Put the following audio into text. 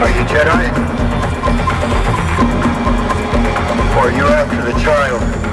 Are you Jedi? Or are you after the child?